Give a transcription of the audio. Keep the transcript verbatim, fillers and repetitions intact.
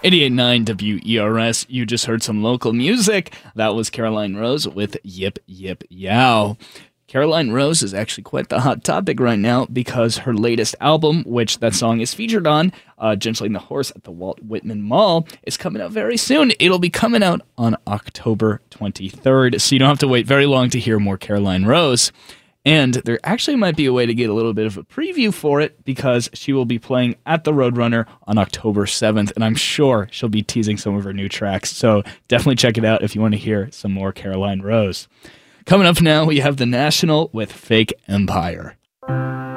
eighty-eight point nine W E R S, you just heard some local music. That was Caroline Rose with Yip Yip Yow. Caroline Rose is actually quite the hot topic right now because her latest album, which that song is featured on, uh, Gentling the Horse at the Walt Whitman Mall, is coming out very soon. It'll be coming out on October twenty-third, so you don't have to wait very long to hear more Caroline Rose. And there actually might be a way to get a little bit of a preview for it because she will be playing at the Roadrunner on October seventh, and I'm sure she'll be teasing some of her new tracks. So definitely check it out if you want to hear some more Caroline Rose. Coming up now, we have The National with Fake Empire.